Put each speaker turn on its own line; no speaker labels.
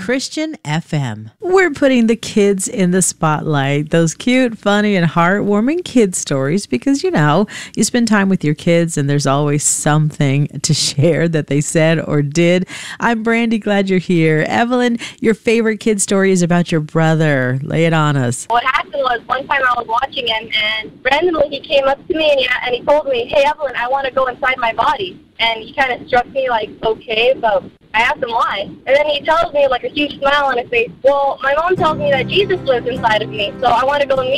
Christian FM. We're putting the kids in the spotlight, those cute, funny, and heartwarming kid stories because, you spend time with your kids and there's always something to share that they said or did. I'm Brandy, glad you're here. Evelyn, your favorite kid story is about your brother. Lay it on us.
What happened was one time I was watching him and randomly he came up to me and he told me, "Hey Evelyn, I want to go inside my body." And he kind of struck me like, okay, but I asked him why. And then he tells me like a huge smile on his face, "Well, my mom tells me that Jesus lives inside of me, so I want to go and meet